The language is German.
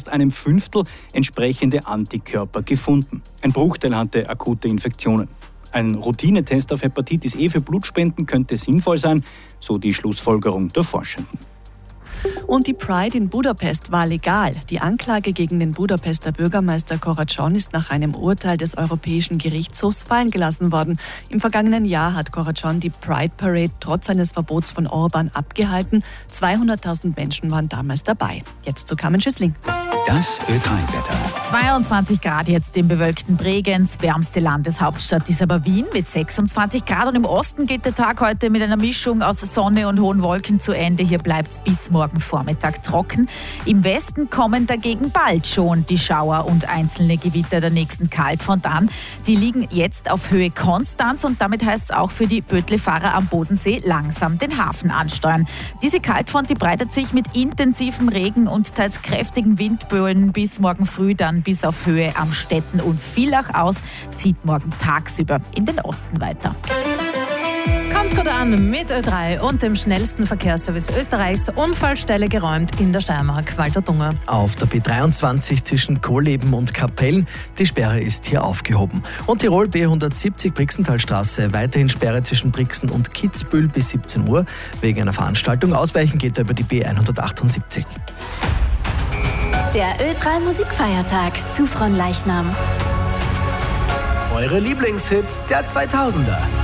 fast einem Fünftel entsprechende Antikörper gefunden. Ein Bruchteil hatte akute Infektionen. Ein Routinetest auf Hepatitis E für Blutspenden könnte sinnvoll sein, so die Schlussfolgerung der Forschenden. Und die Pride in Budapest war legal. Die Anklage gegen den Budapester Bürgermeister Koraczon ist nach einem Urteil des Europäischen Gerichtshofs fallen gelassen worden. Im vergangenen Jahr hat Koraczon die Pride Parade trotz eines Verbots von Orban abgehalten. 200.000 Menschen waren damals dabei. Jetzt zu Carmen Schüssling. Das Ö3-Wetter. 22 Grad jetzt im bewölkten Bregenz. Wärmste Landeshauptstadt ist aber Wien mit 26 Grad. Und im Osten geht der Tag heute mit einer Mischung aus Sonne und hohen Wolken zu Ende. Hier bleibt es bis morgen Vormittag trocken. Im Westen kommen dagegen bald schon die Schauer und einzelne Gewitter der nächsten Kaltfront an. Die liegen jetzt auf Höhe Konstanz und damit heißt es auch für die Bötle-Fahrer am Bodensee langsam den Hafen ansteuern. Diese Kaltfront, die breitet sich mit intensivem Regen und teils kräftigen Windböen bis morgen früh dann bis auf Höhe am Stetten und Villach aus, zieht morgen tagsüber in den Osten weiter. Kommt gut an mit Ö3 und dem schnellsten Verkehrsservice Österreichs. Unfallstelle geräumt in der Steiermark. Walter Dunger. Auf der B23 zwischen Kohleben und Kapellen. Die Sperre ist hier aufgehoben. Und Tirol B170 Brixentalstraße. Weiterhin Sperre zwischen Brixen und Kitzbühel bis 17 Uhr wegen einer Veranstaltung. Ausweichen geht er über die B178. Der Ö3 Musikfeiertag zu Fronleichnam. Eure Lieblingshits der 2000er.